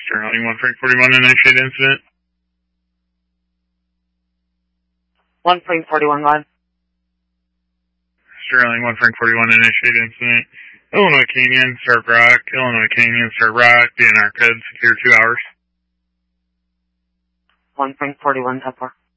Sterling 1 Frank 41, initiate incident. 1 Frank 41, go ahead. Sterling 1 Frank 41, initiate incident. Illinois Canyon, Stark Rock. Illinois Canyon, Stark Rock. DNR code secure 2 hours. 1 Frank 41, 10-4.